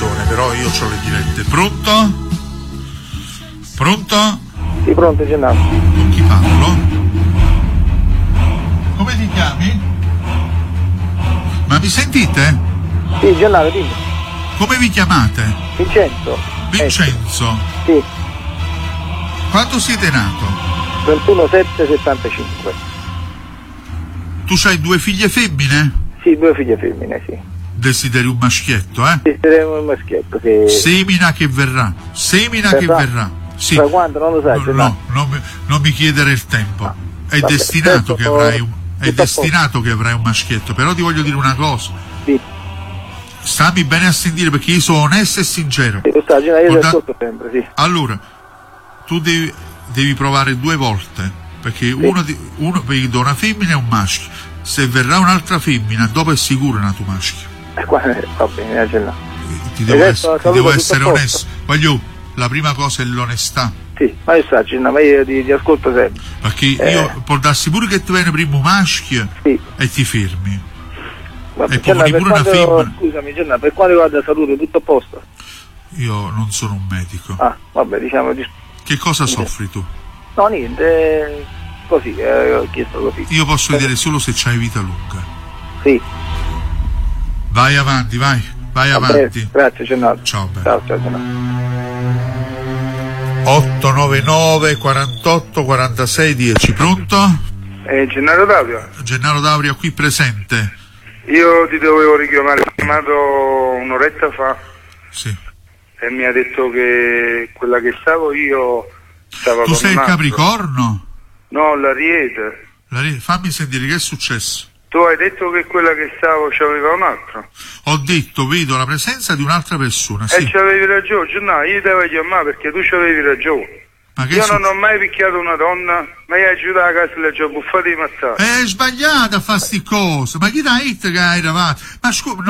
persone, però io ho le dirette. Pronto? Pronto? Sì, pronto, Gennaro. Con chi parlo? Come ti chiami? Ma mi sentite? Sì, Gennaro, dimmi. Come vi chiamate? Vincenzo. Vincenzo. Sì, Quando siete nato? 21/7/75. Tu hai 2 figlie femmine? Sì, 2 figlie femmine, sì. Desideri un maschietto, eh? Desideriamo un maschietto, sì. Semina che verrà. Semina che verrà. Sì. Da quando non lo sai, No, non mi chiedere il tempo. È vabbè, destinato certo, che avrai un è tutto a destinato che avrai un maschietto, però ti voglio dire una cosa. Sì. Stammi bene a sentire, perché io sono onesto e sincero. Sì, lo sai, io ti ascolto sempre, sì. Allora, tu devi provare 2 volte, perché uno vi do una femmina e un maschio. Se verrà un'altra femmina, dopo è sicuro una tua maschio. Va bene, Gennaro. Ti devo essere onesto. La prima cosa è l'onestà. Sì, ma io so, Gennaro, ma io ti ascolto sempre. Perché io può darsi pure che ti viene prima un maschio e ti fermi. Vabbè, e pure una femmina. Scusami, Gennaro, per quanto riguarda la salute, tutto a posto? Io non sono un medico. Ah, vabbè, diciamo. Che cosa soffri tu? No, niente, così, ho chiesto così. Io posso vedere solo se c'hai vita lunga. Sì. Vai avanti, vai avanti. Grazie, Gennaro. Ciao, bello. Ciao, Gennaro. 899 48 46 10. Pronto? Gennaro D'Aurio. Gennaro D'Aurio qui presente. Io ti dovevo richiamare, ho chiamato un'oretta fa. Sì. E mi ha detto che quella che stavo io stava Tu con sei un il altro. Capricorno? No, l'Ariete. Fammi sentire che è successo. Tu hai detto che quella che stavo c'aveva un altro. Ho detto, vedo la presenza di un'altra persona, sì. E c'avevi ragione, no, io ti devo chiamare perché tu c'avevi ragione. Ma che Io non ho mai picchiato una donna, ma io aiutato a casa e le ho buffate di mazzate. È sbagliata a fare sti cose, ma chi da hit che hai davanti? Ma scusa,